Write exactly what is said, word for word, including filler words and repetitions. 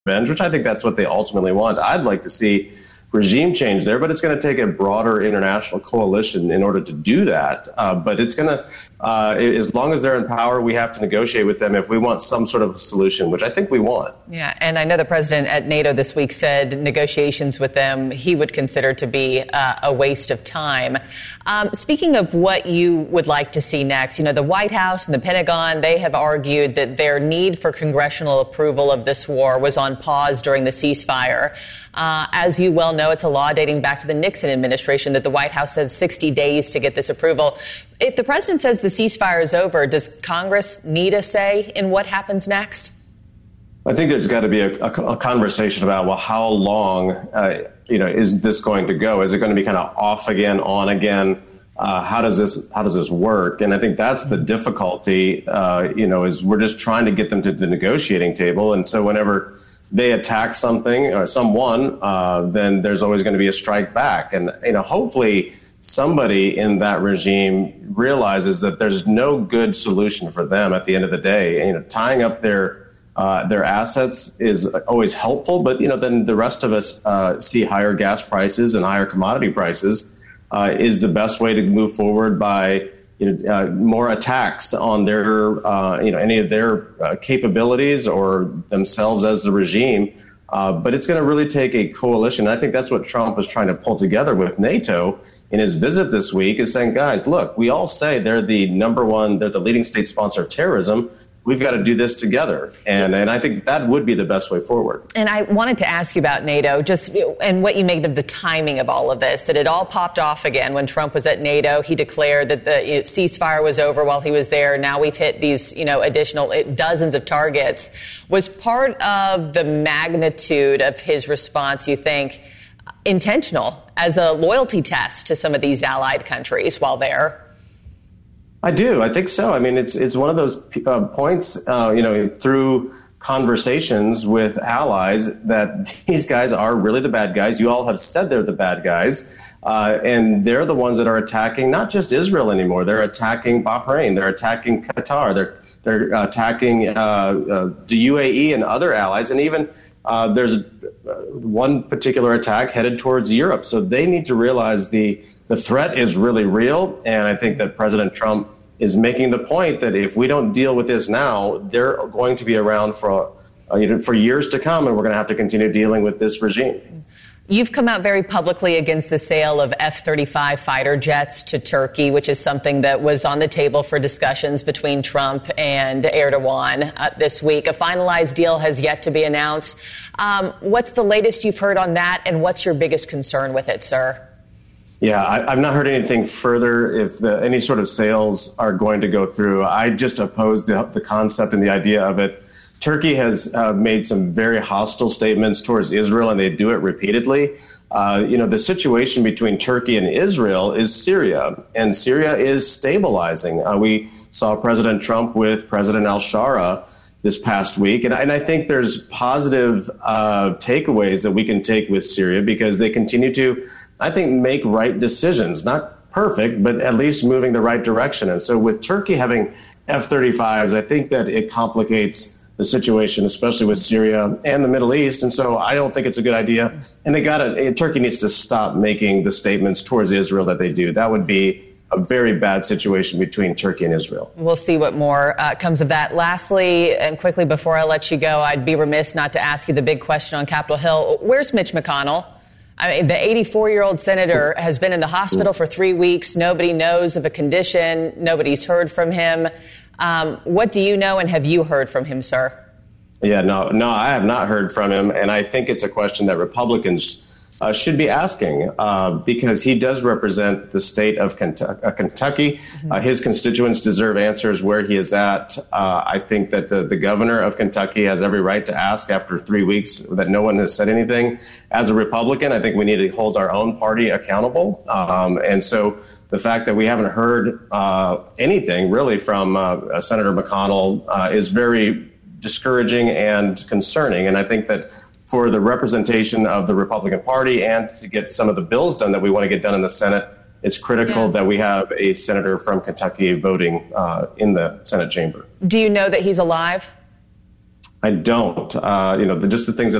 revenge, which I think that's what they ultimately want. I'd like to see regime change there, but it's going to take a broader international coalition in order to do that. Uh, but it's going to, uh, as long as they're in power, we have to negotiate with them if we want some sort of solution, which I think we want. Yeah, and I know the president at NATO this week said negotiations with them he would consider to be uh, a waste of time. Um, speaking of what you would like to see next, you know, the White House and the Pentagon, they have argued that their need for congressional approval of this war was on pause during the ceasefire. Uh, as you well know, it's a law dating back to the Nixon administration that the White House has sixty days to get this approval. If the president says the ceasefire is over, does Congress need a say in what happens next? I think there's got to be a, a, a conversation about, well, how long, uh, you know, is this going to go? Is it going to be kind of off again, on again? Uh, how does this how does this work? And I think that's the difficulty, uh, you know, is we're just trying to get them to the negotiating table. And so whenever they attack something or someone, uh, then there's always going to be a strike back. And, you know, hopefully somebody in that regime realizes that there's no good solution for them at the end of the day. You know, tying up their uh, their assets is always helpful, but, you know, then the rest of us uh, see higher gas prices and higher commodity prices uh, is the best way to move forward by You know, uh, more attacks on their, uh, you know, any of their uh, capabilities or themselves as the regime. Uh, but it's going to really take a coalition. I think that's what Trump is trying to pull together with NATO in his visit this week, is saying, guys, look, we all say they're the number one, they're the leading state sponsor of terrorism. We've got to do this together. And and I think that would be the best way forward. And I wanted to ask you about NATO, just and what you made of the timing of all of this, that it all popped off again when Trump was at NATO. He declared that the you know, ceasefire was over while he was there. Now we've hit these, you know, additional dozens of targets. Was part of the magnitude of his response, you think, intentional as a loyalty test to some of these allied countries while there? I do. I think so. I mean, it's it's one of those uh, points, uh, you know, through conversations with allies that these guys are really the bad guys. You all have said they're the bad guys. Uh, and they're the ones that are attacking not just Israel anymore. They're attacking Bahrain. They're attacking Qatar. They're they're attacking uh, uh, the U A E and other allies. And even uh, there's one particular attack headed towards Europe. So they need to realize the the threat is really real. And I think that President Trump is making the point that if we don't deal with this now, they're going to be around for uh, you know, for years to come, and we're going to have to continue dealing with this regime. You've come out very publicly against the sale of F thirty-five fighter jets to Turkey, which is something that was on the table for discussions between Trump and Erdogan uh, this week. A finalized deal has yet to be announced. Um, what's the latest you've heard on that, and what's your biggest concern with it, sir? Yeah, I, I've not heard anything further if the, any sort of sales are going to go through. I just oppose the, the concept and the idea of it. Turkey has uh, made some very hostile statements towards Israel, and they do it repeatedly. Uh, you know, the situation between Turkey and Israel is Syria, and Syria is stabilizing. Uh, we saw President Trump with President al-Shara this past week, and, and I think there's positive uh, takeaways that we can take with Syria because they continue to, I think, make right decisions. Not perfect, but at least moving the right direction. And so with Turkey having F thirty-fives, I think that it complicates the situation, especially with Syria and the Middle East. And so I don't think it's a good idea. And they got to, Turkey needs to stop making the statements towards Israel that they do. That would be a very bad situation between Turkey and Israel. We'll see what more uh, comes of that. Lastly, and quickly before I let you go, I'd be remiss not to ask you the big question on Capitol Hill. Where's Mitch McConnell? I mean, the eighty-four-year-old senator has been in the hospital for three weeks. Nobody knows of a condition. Nobody's heard from him. Um, what do you know, and have you heard from him, sir? Yeah, no, no, I have not heard from him. And I think it's a question that Republicans uh, should be asking uh, because he does represent the state of Kentucky. Uh, Kentucky. Mm-hmm. Uh, his constituents deserve answers where he is at. Uh, I think that the, the governor of Kentucky has every right to ask after three weeks that no one has said anything. As a Republican, I think we need to hold our own party accountable. Um, and so the fact that we haven't heard uh, anything really from uh, Senator McConnell uh, is very discouraging and concerning. And I think that for the representation of the Republican Party and to get some of the bills done that we want to get done in the Senate, it's critical yeah. that we have a senator from Kentucky voting uh, in the Senate chamber. Do you know that he's alive? I don't. Uh, you know, the, just the things that